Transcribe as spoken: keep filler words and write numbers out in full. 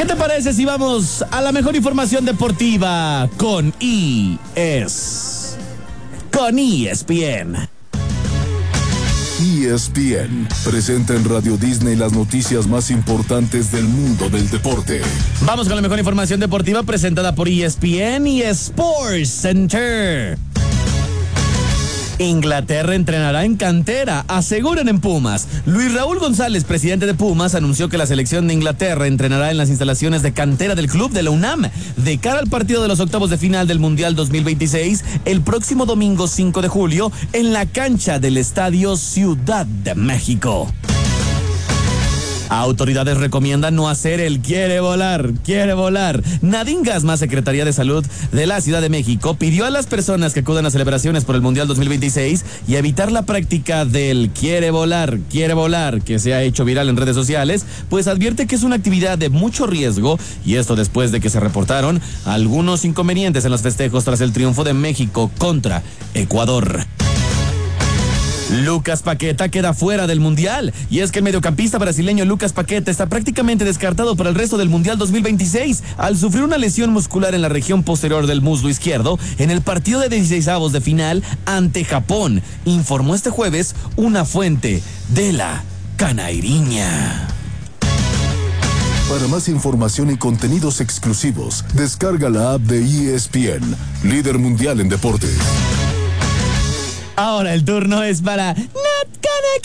¿Qué te parece si vamos a la mejor información deportiva con E S? Con E S P N. E S P N presenta en Radio Disney las noticias más importantes del mundo del deporte. Vamos con la mejor información deportiva presentada por E S P N y Sports Center. Inglaterra entrenará en cantera, aseguran en Pumas. Luis Raúl González, presidente de Pumas, anunció que la selección de Inglaterra entrenará en las instalaciones de cantera del club de la UNAM de cara al partido de los octavos de final del Mundial dos mil veintiséis el próximo domingo cinco de julio en la cancha del Estadio Ciudad de México. Autoridades recomiendan no hacer el quiere volar, quiere volar. Nadine Gasma, Secretaría de Salud de la Ciudad de México, pidió a las personas que acudan a celebraciones por el Mundial dos mil veintiséis y evitar la práctica del quiere volar, quiere volar, que se ha hecho viral en redes sociales, pues advierte que es una actividad de mucho riesgo, y esto después de que se reportaron algunos inconvenientes en los festejos tras el triunfo de México contra Ecuador. Lucas Paqueta queda fuera del Mundial, y es que el mediocampista brasileño Lucas Paqueta está prácticamente descartado para el resto del Mundial dos mil veintiséis al sufrir una lesión muscular en la región posterior del muslo izquierdo en el partido de dieciseisavos de final ante Japón, informó este jueves una fuente de la Canairiña. Para más información y contenidos exclusivos, descarga la app de E S P N, líder mundial en deportes. Ahora el turno es para Nat Canec.